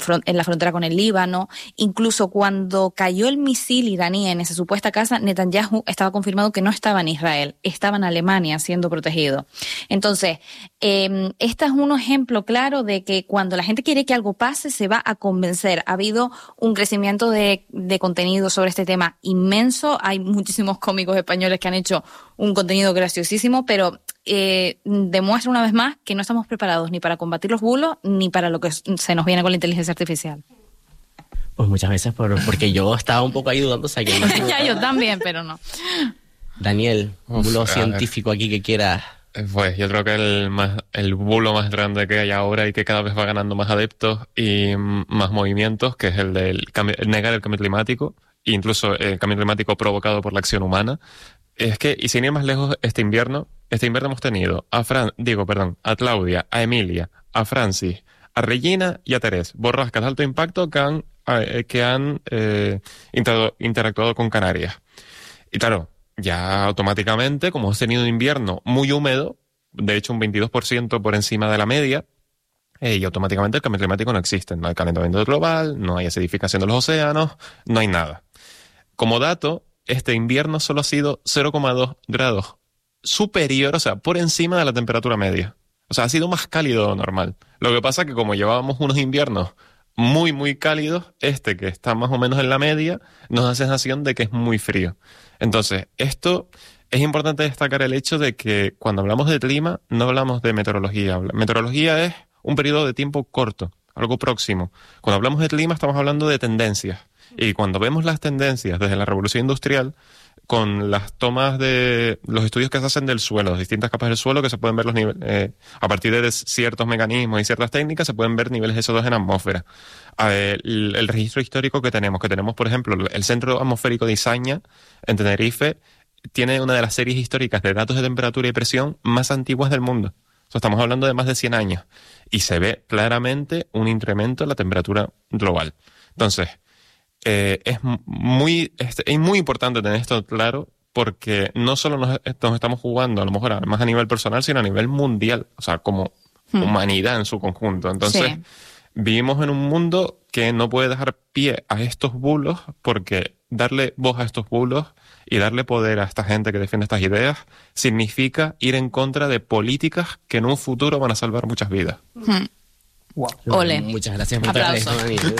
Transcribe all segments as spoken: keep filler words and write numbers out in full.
en la frontera con el Líbano. Incluso cuando cayó el misil iraní en esa supuesta casa, Netanyahu estaba confirmado que no estaba en Israel, estaba en Alemania siendo protegido. Entonces, eh, este es un ejemplo claro de que cuando la gente quiere que algo pase, se va a convencer. Ha habido un crecimiento de, de contenido sobre este tema inmenso. Hay muchísimos cómicos españoles que han hecho un contenido graciosísimo, pero eh, demuestra una vez más que no estamos preparados ni para combatir los bulos ni para lo que se nos viene con la inteligencia artificial. Pues muchas veces por, porque yo estaba un poco ahí dudando. O sea, que ya, yo también, pero no. Daniel, un bulo científico aquí que quieras. Pues yo creo que el más el bulo más grande que hay ahora y que cada vez va ganando más adeptos y más movimientos, que es el del cambio, negar el cambio climático, e incluso el cambio climático provocado por la acción humana. Es que, y sin ir más lejos, este invierno, este invierno hemos tenido a Fran, digo, perdón, a Claudia, a Emilia, a Francis, a Regina y a Terés, borrascas de alto impacto que han, eh, que han eh, inter- interactuado con Canarias. Y claro, ya automáticamente, como hemos tenido un invierno muy húmedo, de hecho un veintidós por ciento por encima de la media, eh, y automáticamente el cambio climático no existe. No hay calentamiento global, no hay acidificación de los océanos, no hay nada. Como dato, este invierno solo ha sido cero coma dos grados superior, o sea, por encima de la temperatura media. O sea, ha sido más cálido de lo normal. Lo que pasa es que como llevábamos unos inviernos muy, muy cálidos, este que está más o menos en la media, nos da sensación de que es muy frío. Entonces, esto es importante destacar el hecho de que cuando hablamos de clima, no hablamos de meteorología. Meteorología es un periodo de tiempo corto, algo próximo. Cuando hablamos de clima, estamos hablando de tendencias. Y cuando vemos las tendencias desde la revolución industrial, con las tomas de los estudios que se hacen del suelo, las distintas capas del suelo, que se pueden ver los niveles, eh, a partir de ciertos mecanismos y ciertas técnicas, se pueden ver niveles de C O dos en atmósfera. A ver, el, el registro histórico que tenemos, que tenemos, por ejemplo, el Centro Atmosférico de Izaña, en Tenerife, tiene una de las series históricas de datos de temperatura y presión más antiguas del mundo. O sea, estamos hablando de más de cien años. Y se ve claramente un incremento en la temperatura global. Entonces, Eh, es muy es, es muy importante tener esto claro, porque no solo nos, nos estamos jugando a lo mejor más a nivel personal, sino a nivel mundial, o sea, como hmm. humanidad en su conjunto. Entonces, sí. Vivimos en un mundo que no puede dejar pie a estos bulos, porque darle voz a estos bulos y darle poder a esta gente que defiende estas ideas significa ir en contra de políticas que en un futuro van a salvar muchas vidas. Hmm. Wow. Ole. Muchas gracias por traer eso, Daniel.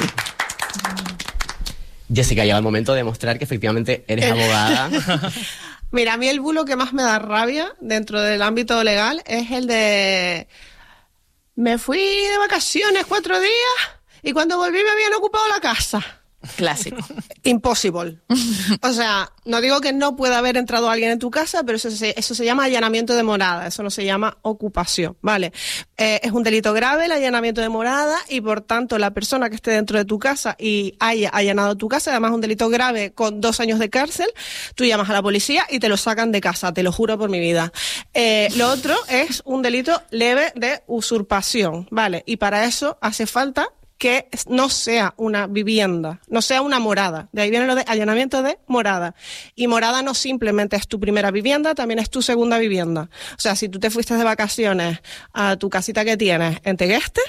Jessica, llega el momento de demostrar que efectivamente eres abogada. Mira, a mí el bulo que más me da rabia dentro del ámbito legal es el de... Me fui de vacaciones cuatro días y cuando volví me habían ocupado la casa. Clásico. Impossible. O sea, no digo que no pueda haber entrado alguien en tu casa, pero eso se, eso se llama allanamiento de morada, eso no se llama ocupación, ¿vale? Eh, es un delito grave el allanamiento de morada y por tanto la persona que esté dentro de tu casa y haya allanado tu casa, además un delito grave con dos años de cárcel, tú llamas a la policía y te lo sacan de casa, te lo juro por mi vida. Eh, lo otro es un delito leve de usurpación, ¿vale? Y para eso hace falta que no sea una vivienda, no sea una morada. De ahí viene lo de allanamiento de morada. Y morada no simplemente es tu primera vivienda, también es tu segunda vivienda. O sea, si tú te fuiste de vacaciones a tu casita que tienes en Tegueste,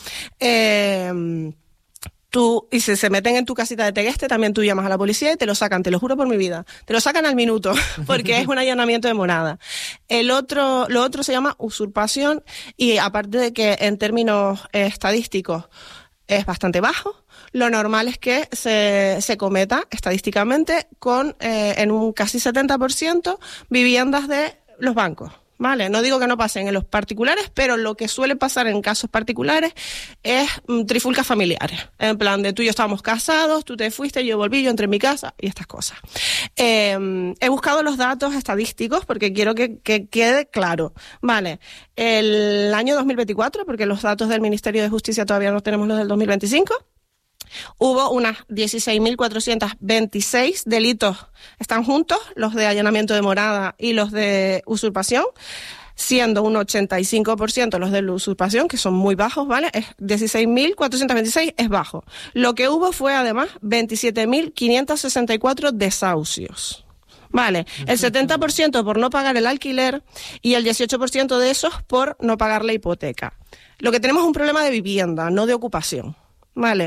eh, tú, y si se meten en tu casita de Tegueste, también tú llamas a la policía y te lo sacan, te lo juro por mi vida. Te lo sacan al minuto, porque es un allanamiento de morada. El otro, lo otro se llama usurpación y aparte de que en términos eh, estadísticos es bastante bajo, lo normal es que se, se cometa estadísticamente con eh, en un casi setenta por ciento viviendas de los bancos, ¿vale? No digo que no pasen en los particulares, pero lo que suele pasar en casos particulares es mm, trifulcas familiares. En plan de tú y yo estábamos casados, tú te fuiste, yo volví, yo entré en mi casa y estas cosas. Eh, he buscado los datos estadísticos porque quiero que, que quede claro. Vale, el año dos mil veinticuatro, porque los datos del Ministerio de Justicia todavía no tenemos los del dos mil veinticinco, hubo unas dieciséis mil cuatrocientos veintiséis delitos, están juntos, los de allanamiento de morada y los de usurpación, siendo un ochenta y cinco por ciento los de la usurpación, que son muy bajos, ¿vale? Es dieciséis mil cuatrocientos veintiséis es bajo. Lo que hubo fue además veintisiete mil quinientos sesenta y cuatro desahucios. Vale, el setenta por ciento por no pagar el alquiler y el dieciocho por ciento de esos por no pagar la hipoteca. Lo que tenemos es un problema de vivienda, no de ocupación, ¿vale?